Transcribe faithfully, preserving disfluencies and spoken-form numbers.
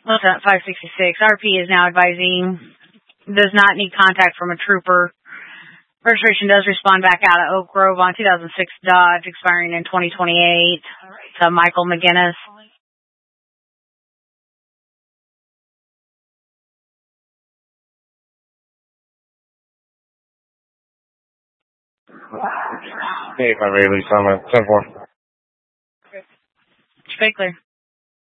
Lieutenant five sixty-six, R P is now advising does not need contact from a trooper. Registration does respond back out of Oak Grove on two thousand six Dodge, expiring in twenty twenty-eight. To Michael McGinnis. Hey, my Rayleigh, I'm at ten four. Spiegler.